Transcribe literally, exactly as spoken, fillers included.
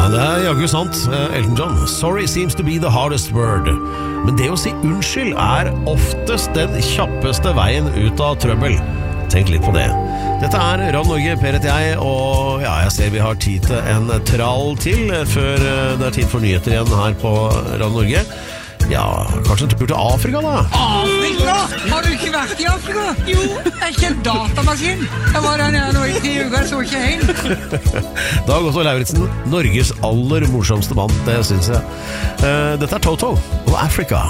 det er jaggu sant, Elton John. Sorry seems to be the hardest word. Men det å si unnskyld er oftest den kjappeste veien ut av trøbbel. Tenk litt på det. Dette er Radio Norge, Per heter jeg, og ja, jeg ser vi har tid til en trall til før det er tid for nyheter igjen her på Radio Norge. Ja, kanskje en tur til Afrika da? Afrika? Har du ikke vært i Afrika? Jo, jeg er ikke en datamaskin. Jeg var der nede nå i tre uker, jeg så ikke hjem. Dag Otto Lauritzen, Norges aller morsomste mann, det synes jeg. Dette er Toto og Afrika.